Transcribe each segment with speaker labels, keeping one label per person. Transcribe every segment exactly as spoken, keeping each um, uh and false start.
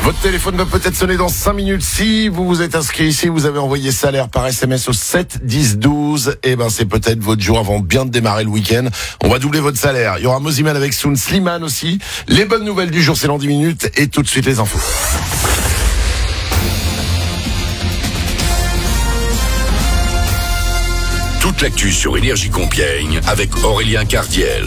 Speaker 1: Votre téléphone va peut-être sonner dans cinq minutes. Si vous vous êtes inscrit ici, vous avez envoyé salaire par S M S au sept dix douze. Et ben, c'est peut-être votre jour avant bien de démarrer le week-end. On va doubler votre salaire. Il y aura Moziman avec Soun Slimane aussi. Les bonnes nouvelles du jour, c'est dans dix minutes. Et tout de suite, les infos.
Speaker 2: Toute l'actu sur Énergie Compiègne avec Aurélien Cardiel.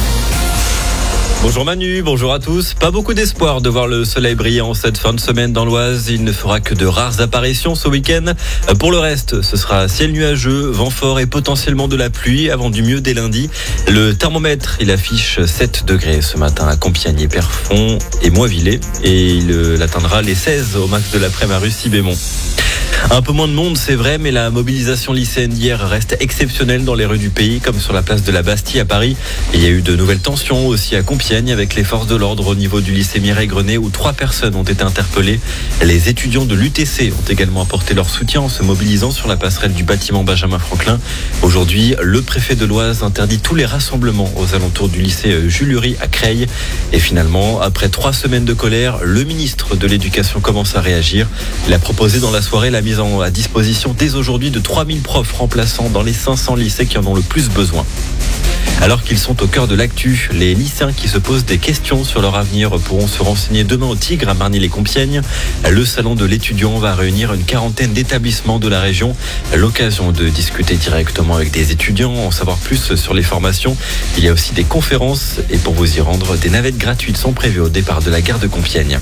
Speaker 3: Bonjour Manu, bonjour à tous. Pas beaucoup d'espoir de voir le soleil briller en cette fin de semaine dans l'Oise. Il ne fera que de rares apparitions ce week-end. Pour le reste, ce sera ciel nuageux, vent fort et potentiellement de la pluie avant du mieux dès lundi. Le thermomètre, il affiche sept degrés ce matin à Compiègne et Pierrefonds et Moivillers. Et il atteindra les seize au max de l'après-midi à Russie-Bémont. Un peu moins de monde, c'est vrai, mais la mobilisation lycéenne d'hier reste exceptionnelle dans les rues du pays, comme sur la place de la Bastille à Paris. Et il y a eu de nouvelles tensions aussi à Compiègne avec les forces de l'ordre au niveau du lycée Mireille-Grenet où trois personnes ont été interpellées. Les étudiants de l'U T C ont également apporté leur soutien en se mobilisant sur la passerelle du bâtiment Benjamin Franklin. Aujourd'hui, le préfet de l'Oise interdit tous les rassemblements aux alentours du lycée Jules Lurie à Creil. Et finalement, après trois semaines de colère, le ministre de l'Éducation commence à réagir. Il a proposé dans la soirée la mise à disposition dès aujourd'hui de trois mille profs remplaçants dans les cinq cents lycées qui en ont le plus besoin. Alors qu'ils sont au cœur de l'actu, les lycéens qui se posent des questions sur leur avenir pourront se renseigner demain au Tigre à Marny-les-Compiègnes. Le salon de l'étudiant va réunir une quarantaine d'établissements de la région. L'occasion de discuter directement avec des étudiants, en savoir plus sur les formations. Il y a aussi des conférences et pour vous y rendre, des navettes gratuites sont prévues au départ de la gare de Compiègne.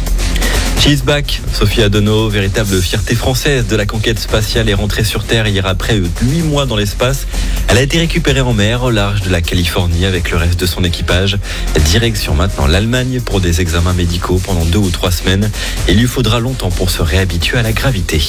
Speaker 3: She's back. Sophie Adenau, véritable fierté française de la conquête spatiale, est rentrée sur Terre hier après huit mois dans l'espace. Elle a été récupérée en mer au large de la Californie avec le reste de son équipage. Direction maintenant l'Allemagne pour des examens médicaux pendant deux ou trois semaines. Il lui faudra longtemps pour se réhabituer à la gravité.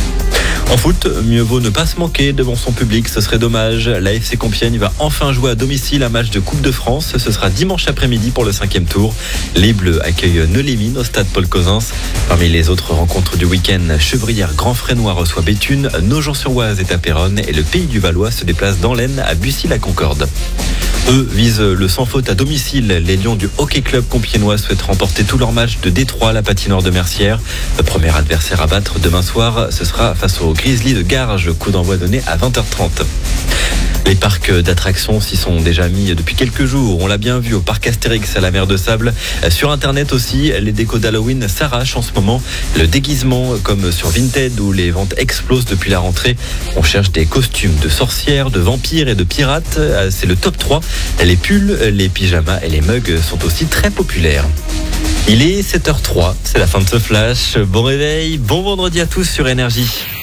Speaker 3: En foot, mieux vaut ne pas se manquer devant son public, ce serait dommage. La F C Compiègne va enfin jouer à domicile un match de Coupe de France. Ce sera dimanche après-midi pour le cinquième tour. Les Bleus accueillent Neulémine au stade Paul Cosens. Parmi les autres rencontres du week-end, Chevrières Grand Fresnois reçoit Béthune, Nogent-sur-Oise est à Péronne et le Pays du Valois se déplace dans l'Aisne à Bussy-la-Concorde. Eux visent le sans faute à domicile. Les Lions du Hockey Club compiègnois souhaitent remporter tous leurs matchs de Détroit à la patinoire de Mercière. Le premier adversaire à battre demain soir, ce sera face aux Grizzlies de Garges. Coup d'envoi donné à vingt heures trente. Les parcs d'attractions s'y sont déjà mis depuis quelques jours. On l'a bien vu au parc Astérix à la Mer de Sable. Sur Internet aussi, les décos d'Halloween s'arrachent en ce moment. Le déguisement, comme sur Vinted où les ventes explosent depuis la rentrée. On cherche des costumes de sorcières, de vampires et de pirates. C'est le top trois. Les pulls, les pyjamas et les mugs sont aussi très populaires. Il est sept heures zéro trois, c'est la fin de ce flash. Bon réveil, bon vendredi à tous sur Énergie.